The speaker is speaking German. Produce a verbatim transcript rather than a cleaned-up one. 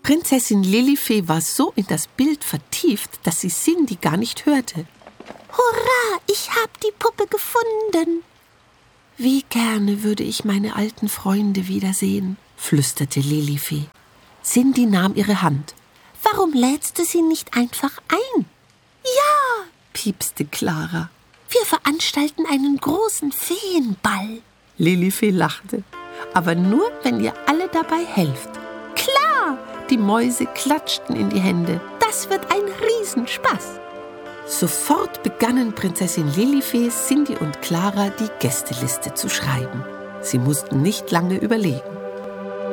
Prinzessin Lilifee war so in das Bild vertieft, dass sie Cindy gar nicht hörte. Hurra, ich hab die Puppe gefunden. Wie gerne würde ich meine alten Freunde wiedersehen, flüsterte Lilifee. Cindy nahm ihre Hand. Warum lädst du sie nicht einfach ein? Ja, piepste Clara. Wir veranstalten einen großen Feenball. Lilifee lachte. Aber nur, wenn ihr alle dabei helft. Klar! Die Mäuse klatschten in die Hände. Das wird ein Riesenspaß. Sofort begannen Prinzessin Lilifee, Cindy und Clara die Gästeliste zu schreiben. Sie mussten nicht lange überlegen.